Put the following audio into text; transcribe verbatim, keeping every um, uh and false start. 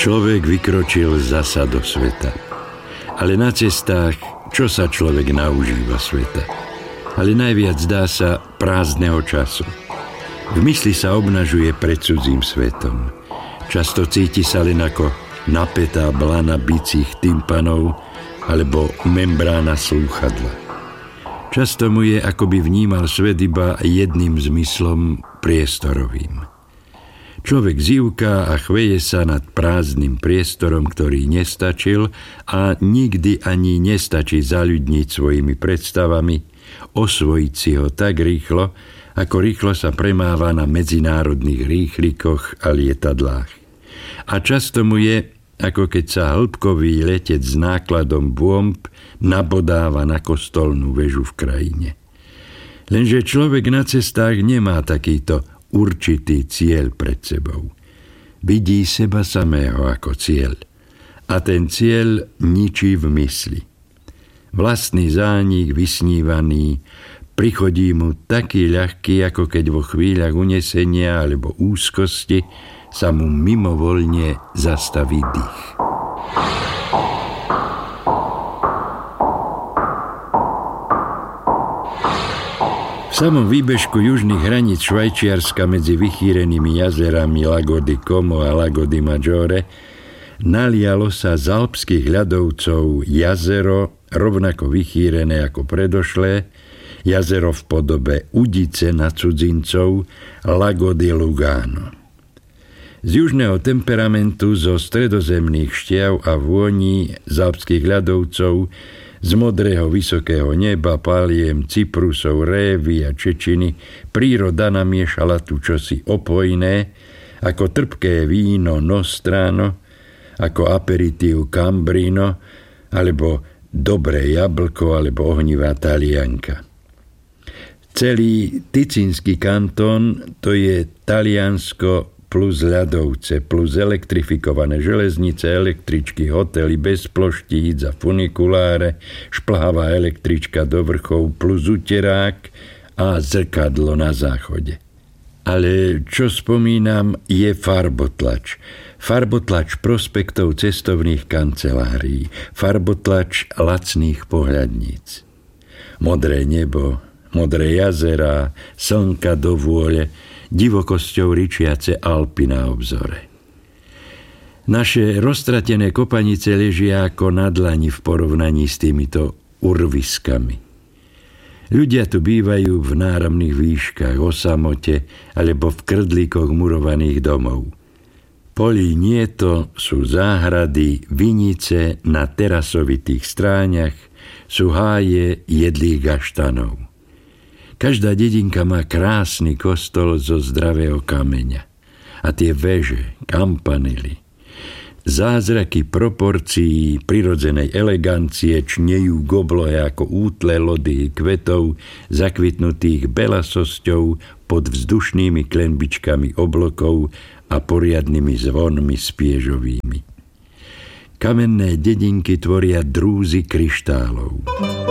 Človek vykročil zasa do sveta. Ale na cestách, čo sa človek naužíva sveta? Ale najviac zdá sa prázdneho času. V mysli sa obnažuje pred cudzím svetom. Často cíti sa len ako napätá blana bicích tympanov alebo membrána slúchadla. Často mu je, ako by vnímal svet iba jedným zmyslom priestorovým. Človek zývká a chveje sa nad prázdnym priestorom, ktorý nestačil a nikdy ani nestačí zaľudniť svojimi predstavami, osvojiť si ho tak rýchlo, ako rýchlo sa premáva na medzinárodných rýchlikoch a lietadlách. A často mu je, ako keď sa hĺbkový letec s nákladom bomb nabodáva na kostolnú väžu v krajine. Lenže človek na cestách nemá takýto určitý cieľ pred sebou. Vidí seba samého ako cieľ. A ten cieľ ničí v mysli. Vlastný zánik vysnívaný prichodí mu taký ľahký, ako keď vo chvíľach unesenia alebo úzkosti sa mu mimovoľne zastaví dých. V samom výbežku južných hraníc Švajčiarska medzi vychýrenými jazerami Lago di Como a Lago di Maggiore nalialo sa z alpských ľadovcov jazero rovnako vychýrené ako predošlé, jazero v podobe udice na cudzincov Lago di Lugano. Z južného temperamentu, zo stredozemných štiev a vôní z alpských ľadovcov, z modrého vysokého neba, paliem, cyprusov, révy a čečiny príroda namiešala tu čosi opojné, ako trpké víno Nostrano, ako aperitív Cambrino, alebo dobré jablko, alebo ohnivá Talianka. Celý Ticínsky kantón to je Taliansko plus ľadovce, plus elektrifikované železnice, električky, hotely bez ploštíc a funikuláre, šplhavá električka do vrchov plus uterák a zrkadlo na záchode. Ale čo spomínam, je farbotlač. Farbotlač prospektov cestovných kancelárií, farbotlač lacných pohľadníc. Modré nebo, modré jazerá, slnka do vôle, divokosťou ričiace Alpy na obzore. Naše roztratené kopanice ležia ako na dlani v porovnaní s týmito urviskami. Ľudia tu bývajú v náramných výškach, o samote alebo v krdlíkoch murovaných domov. Polí nieto sú záhrady, vinice na terasovitých stráňach, sú háje jedlých gaštanov. Každá dedinka má krásny kostol zo zdravého kameňa. A tie veže, kampanily, zázraky proporcií, prirodzenej elegancie čnejú k oblohe ako útle lody kvetov, zakvitnutých belasosťou pod vzdušnými klenbičkami oblokov a poriadnymi zvonmi spiežovými. Kamenné dedinky tvoria drúzy kryštálov.